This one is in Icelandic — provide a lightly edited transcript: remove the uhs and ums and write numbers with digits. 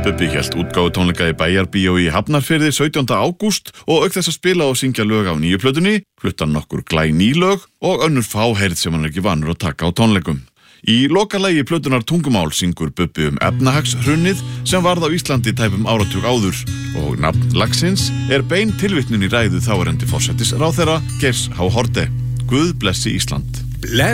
Bubbi hélt útgáfutónleika í Bæjarbíó í Hafnarfirði 17. ágúst og auk þess að spila og syngja lög af nýju plötunni, flutta nokkur glæný lög og önnur fáheyrð sem hann ekki vanur að taka á tónleikum. Í lokalagi plötunar Tungumál syngur Bubbi efnahagshrunið sem varð á Íslandi tæpum áratug áður og nafn lagsins bein tilvitnun í ræðu þáverandi forsætisráðherra Geirs H. Haarde. Guð blessi Ísland.